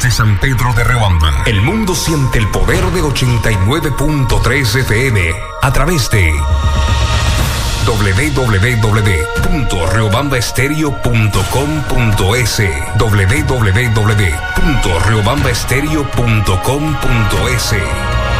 de San Pedro de Riobamba. El mundo siente el poder de 89.3 FM a través de www.riobambaestereo.com.es, www.riobambaestereo.com.es.